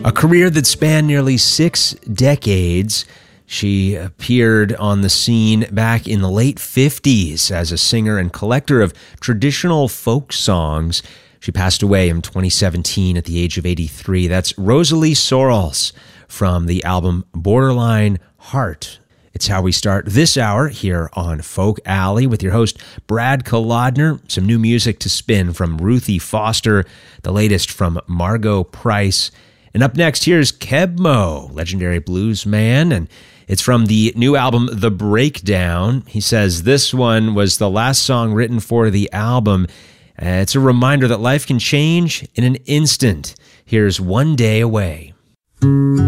A career that spanned nearly 6 decades. She appeared on the scene back in the late 50s as a singer and collector of traditional folk songs. She passed away in 2017 at the age of 83. That's Rosalie Sorrells from the album Borderline Heart. It's how we start this hour here on Folk Alley with your host, Brad Kolodner. Some new music to spin from Ruthie Foster, the latest from Margo Price. And up next, here's Keb Mo, legendary blues man, and it's from the new album, The Breakdown. He says this one was the last song written for the album. It's a reminder that life can change in an instant. Here's One Day Away.